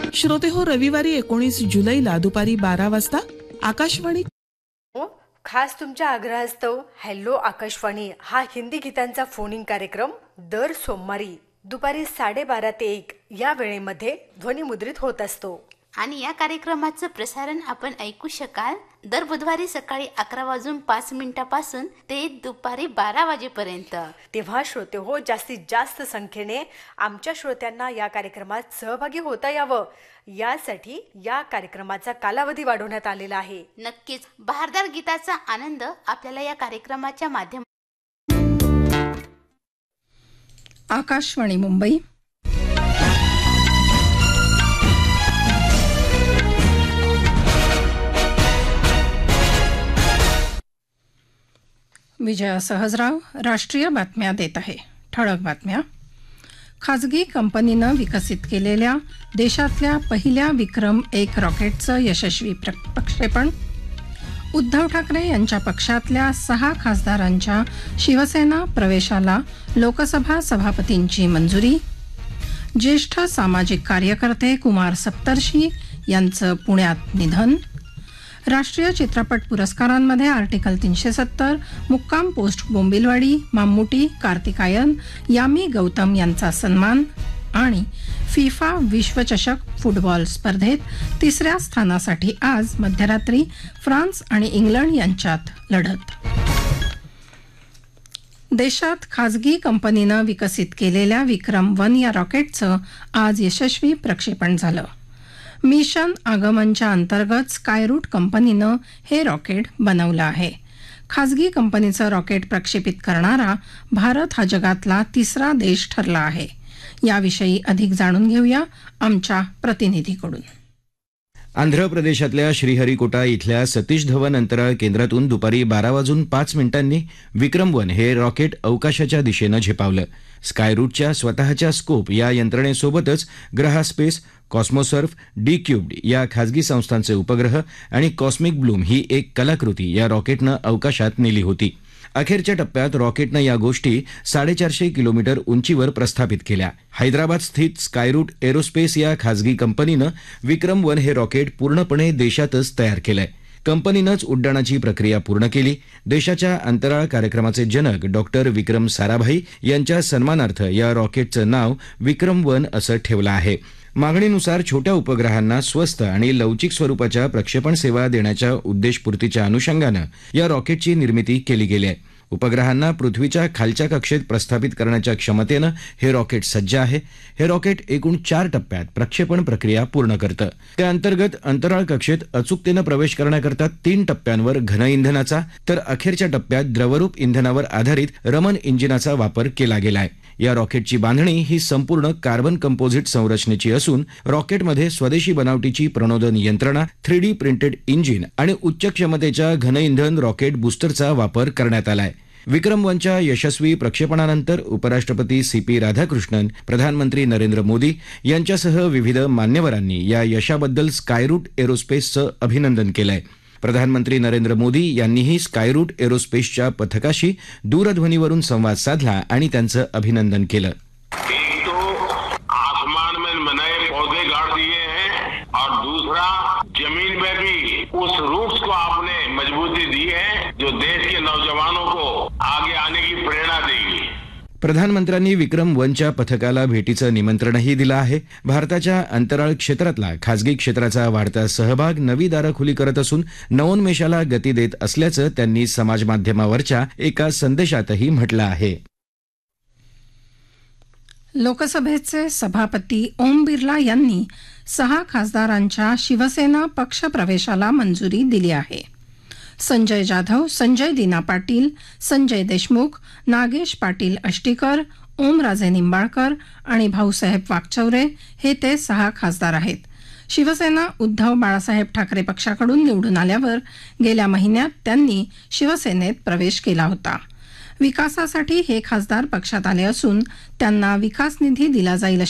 श्रोते हो, रविवारी 19 जुलैला दुपारी 12 वाजता आकाशवाणी खास तुमच्या आग्रहास्तव हॅलो आकाशवाणी हा हिंदी गीतांचा फोनिंग कार्यक्रम दर सोमवारी दुपारी 12:30 ते 1 या वेळेमध्ये ध्वनिमुद्रित होत असतो. आणि या कार्यक्रमाचं प्रसारण आपण ऐकू शकाल दर बुधवारी सकाळी 11:05 ते दुपारी 12 वाजेपर्यंत. तेव्हा श्रोते हो, जास्तीत जास्त संख्येने आमच्या श्रोत्यांना या कार्यक्रमात सहभागी होता यावं यासाठी या कार्यक्रमाचा कालावधी वाढवण्यात आलेला आहे. नक्कीच बहारदार गीताचा आनंद आपल्याला या कार्यक्रमाच्या माध्यमातून. आकाशवाणी मुंबई. विजया सहजराव राष्ट्रीय बातम्या देत आहे. ठळक बातम्या. खाजगी कंपनीनं विकसित केलेल्या देशातल्या पहिल्या विक्रम-1 रॉकेटचं यशस्वी प्रक्षेपण. उद्धव ठाकरे यांच्या पक्षातल्या 6 खासदारांच्या शिवसेना प्रवेशाला लोकसभा सभापतींची मंजुरी. ज्येष्ठ सामाजिक कार्यकर्ते कुमार सप्तर्षी यांचं पुण्यात निधन. राष्ट्रीय चित्रपट पुरस्कारांमध्ये आर्टिकल 370, मुक्काम पोस्ट बोंबिलवाडी, माम्मुटी, कार्तिकायन, यामी गौतम यांचा सन्मान. आणि फिफा विश्वचषक फुटबॉल स्पर्धेत 3ऱ्या स्थानासाठी आज मध्यरात्री फ्रान्स आणि इंग्लंड यांच्यात लढत. देशात खाजगी कंपनीनं विकसित केलेल्या विक्रम-1 या रॉकेटचं आज यशस्वी प्रक्षेपण झालं. मिशन आगमनच्या अंतर्गत स्कायरूट कंपनीनं हे रॉकेट बनवलं आहे. खाजगी कंपनीचं रॉकेट प्रक्षेपित करणारा भारत हा जगातला 3रा देश ठरला आहे. याविषयी अधिक जाणून घेऊया आमच्या प्रतिनिधीकडून. आंध्र प्रदेशातल्या श्रीहरिकोटा इथल्या सतीश धवन अंतराळ केंद्रातून दुपारी 12:05 विक्रम-1 हे रॉकेट अवकाशाच्या दिशेनं झेपावलं. स्कायरूटच्या स्वतःच्या स्कोप या यंत्रणेसोबतच ग्रहास्पेस, कॉस्मोसर्फ, डी-क्यूब्ड या खाजगी संस्थांचे उपग्रह आणि कॉस्मिक ब्लूम ही एक कलाकृती या रॉकेटनं अवकाशात नेली होती. अखेरच्या टप्प्यात रॉकेटनं या गोष्टी 450 किलोमीटर उंचीवर प्रस्थापित केल्या. हैदराबाद स्थित स्कायरूट एरोस्पेस या खाजगी कंपनीनं विक्रम-1 हे रॉकेट पूर्णपणे देशातच तयार केलंय. कंपनीनंच उड्डाणाची प्रक्रिया पूर्ण केली. देशाच्या अंतराळ कार्यक्रमाचे जनक डॉक्टर विक्रम साराभाई यांच्या सन्मानार्थ या रॉकेटचं नाव विक्रम-1 असं ठेवलं आहे. मागणीनुसार छोट्या उपग्रहांना स्वस्त आणि लवचिक स्वरूपाच्या प्रक्षेपण सेवा देण्याच्या उद्देशपूर्तीच्या अनुषंगानं या रॉकेटची निर्मिती केली गेली आहे. उपग्रहांना पृथ्वीच्या खालच्या कक्षेत प्रस्थापित करण्याच्या क्षमतेनं हे रॉकेट सज्ज आहे. हे रॉकेट एकूण 4 टप्प्यात प्रक्षेपण प्रक्रिया पूर्ण करतं. त्या अंतर्गत अंतराळ कक्षेत अचूकतेनं प्रवेश करण्याकरता 3 टप्प्यांवर घन इंधनाचा तर अखेरच्या टप्प्यात द्रवरूप इंधनावर आधारित रमण इंजिनाचा वापर केला गेला आहे. या रॉकेटची बांधणी ही संपूर्ण कार्बन कंपोझिट संरचनेची असून रॉकेटमध्ये स्वदेशी बनावटीची प्रणोदन यंत्रणा, 3D प्रिंटेड इंजिन आणि उच्च क्षमतेच्या घन इंधन रॉकेट बूस्टरचा वापर करण्यात आलाय. विक्रम-1च्या यशस्वी प्रक्षेपणानंतर उपराष्ट्रपती CP राधाकृष्णन, प्रधानमंत्री नरेंद्र मोदी यांच्यासह विविध मान्यवरांनी या यशाबद्दल स्कायरूट एरोस्पेसचं अभिनंदन केलंय. प्रधानमंत्री नरेंद्र मोदी यांनीही स्कायरूट एरोस्पेसच्या पथकाशी दूरध्वनीवरून संवाद साधला आणि त्यांचं अभिनंदन केलं. एक तो आसमान में नए पौधे गाड़ दिए हैं और दूसरा जमीन में भी उस रूट्स को आपने मजबूती दी है जो देश के नौजवानों को आगे आने की प्रेरणा देगी. प्रधानमंत्र्यांनी विक्रम-1च्या पथकाला भेटीचं निमंत्रणही दिलं आहे. भारताच्या अंतराळ क्षेत्रातला खाजगी क्षेत्राचा वाढता सहभाग नवी दारं खुली करत असून नवोन्मेषाला गती देत असल्याचं त्यांनी समाजमाध्यमावरच्या एका संदेशातही म्हटलं आहे. लोकसभेचे सभापती ओम बिर्ला यांनी 6 खासदारांच्या शिवसेना पक्ष प्रवेशाला मंजुरी दिली आहे. संजय जाधव, संजय दिना पाटील, संजय देशमुख, नागेश पाटील अष्टीकर, ओमराजे निंबाळकर आणि भाऊसाहेब वाकचौरे हे ते 6 खासदार आहेत. शिवसेना उद्धव बाळासाहेब ठाकरे पक्षाकडून निवडून आल्यावर गेल्या महिन्यात त्यांनी शिवसेनेत प्रवेश केला होता. विकासासाठी हे खासदार पक्षात आले असून त्यांना विकास निधी दिला जाईल